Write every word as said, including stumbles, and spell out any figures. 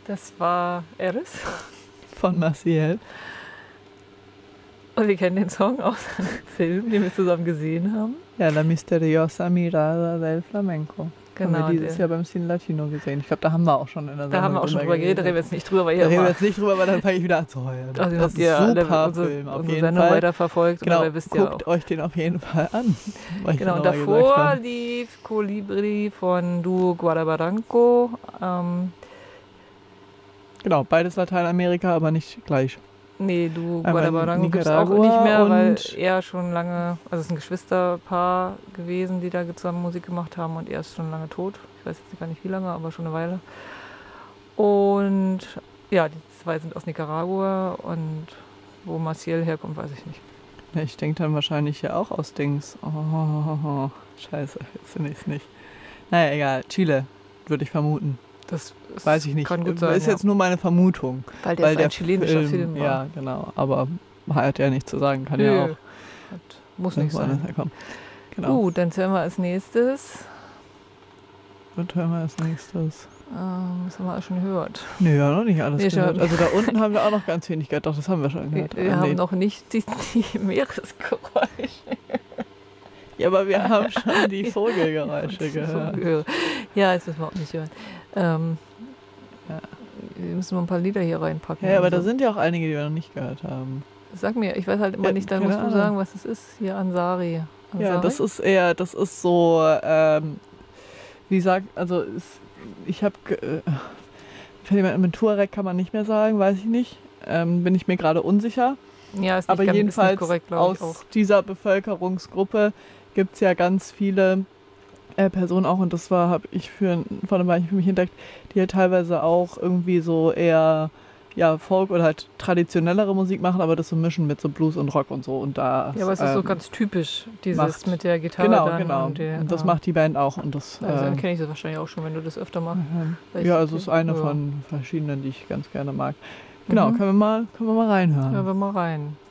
Das war Eris. Von Maciel. Und wir kennen den Song aus einem Film, den wir zusammen gesehen haben. Ja, La Misteriosa Mirada del Flamenco. Genau, haben wir dieses der- Jahr beim Cine Latino gesehen. Ich glaube, da haben wir auch schon in der Da haben wir auch schon drüber geredet, da reden wir jetzt nicht drüber, weil Da ihr reden wir immer, jetzt nicht drüber, aber dann fange ich wieder an zu heulen. also das habt ist ihr ein alle super unsere, Film, auf unsere jeden Sendung Fall. weiterverfolgt. Genau, Oder ihr wisst ja guckt auch. euch den auf jeden Fall an. weil ich Genau, und noch mal gesagt davor habe. lief Colibri von Duo Guadabaranco. Ähm, Genau, beides Lateinamerika, aber nicht gleich. nee, Duo Einmal Guadabaranco gibt es auch Nicaragua nicht mehr, weil und- er schon lange, also es ist ein Geschwisterpaar gewesen, die da zusammen Musik gemacht haben und er ist schon lange tot. Ich weiß jetzt gar nicht wie lange, aber schon eine Weile. Und ja, die zwei sind aus Nicaragua und wo Maciel herkommt, weiß ich nicht. Ja, ich denke dann wahrscheinlich ja auch aus Dings. Oh, scheiße, jetzt finde ich es nicht. Naja, egal. Chile, würde ich vermuten. Das ist, Weiß ich nicht. Kann gut sein, ist ja. jetzt nur meine Vermutung. weil der weil ist der ein chilenischer Film, war. Ja, genau. Aber hat ja nichts zu sagen, kann Nö, ja auch. hat- muss nicht woanders sein. herkommen. Genau. Gut, dann hören wir als nächstes. Und hören wir als nächstes. Ähm, was haben wir alles schon gehört? Nee, wir haben noch nicht alles Nee, gehört. schon. Also da unten haben wir auch noch ganz wenig gehört. Doch, das haben wir schon Wir, gehört. wir Ah, haben nee. noch nicht die, die Meeresgeräusche Ja, aber wir haben schon die Vogelgeräusche gehört. gehört. Ja, jetzt müssen wir auch nicht hören. Ähm, Ja. Wir müssen mal ein paar Lieder hier reinpacken. Ja, aber und da so. sind ja auch einige, die wir noch nicht gehört haben. Sag mir, ich weiß halt immer Ja, nicht, dann keine musst du Ahnung. sagen, was es ist. Hier Ansari. Ansari? Ja, das ist eher, das ist so, ähm, wie sagt, also ist, ich habe, äh, mit Tuareg kann man nicht mehr sagen, weiß ich nicht. Ähm, bin ich mir gerade unsicher. Ja, ist nicht Aber ganz, jedenfalls ist nicht korrekt, glaube ich aus auch. dieser Bevölkerungsgruppe gibt es ja ganz viele äh, Personen auch, und das war, habe ich für, vor einem Weilchen für mich entdeckt, die halt teilweise auch irgendwie so eher ja, Folk oder halt traditionellere Musik machen, aber das so mischen mit so Blues und Rock und so. Und da, Ja, aber es ist so ähm, ganz typisch, dieses macht- mit der Gitarre Genau, dann. genau. Und, der, Und das äh, macht die Band auch. Und das, Also dann ähm, kenne ich das wahrscheinlich auch schon, wenn du das öfter machst. ähm, Weil ich- ja, also es ist eine ja. von verschiedenen, die ich ganz gerne mag. Genau, Mhm. können wir mal, können wir mal reinhören. Hören wir mal rein.